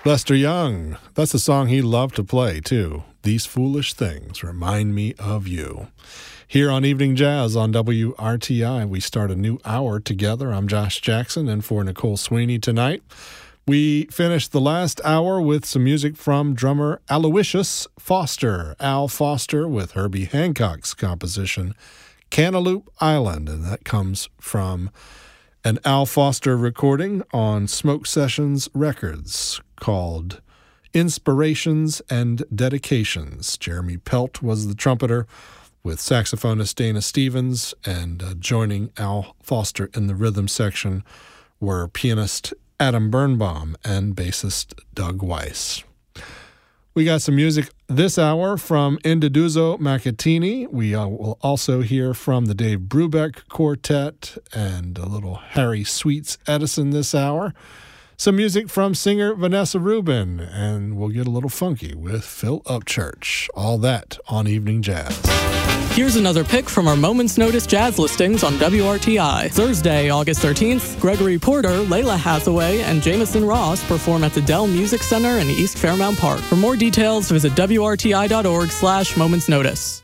Lester Young, that's a song he loved to play, too. These Foolish Things Remind Me of You. Here on Evening Jazz on WRTI, we start a new hour together. I'm Josh Jackson, and for Nicole Sweeney tonight, we finished the last hour with some music from drummer Aloysius Foster, Al Foster, with Herbie Hancock's composition, Cantaloupe Island, and that comes from an Al Foster recording on Smoke Sessions Records called Inspirations and Dedications. Jeremy Pelt was the trumpeter with saxophonist Dana Stevens, and joining Al Foster in the rhythm section were pianist Adam Birnbaum and bassist Doug Weiss. We got some music this hour from Induduzzo Macatini. We will also hear from the Dave Brubeck Quartet and a little Harry Sweets Edison this hour. Some music from singer Vanessa Rubin, and we'll get a little funky with Phil Upchurch. All that on Evening Jazz. Here's another pick from our Moment's Notice jazz listings on WRTI. Thursday, August 13th, Gregory Porter, Layla Hathaway, and Jameson Ross perform at the Dell Music Center in East Fairmount Park. For more details, visit WRTI.org/Moment's Notice.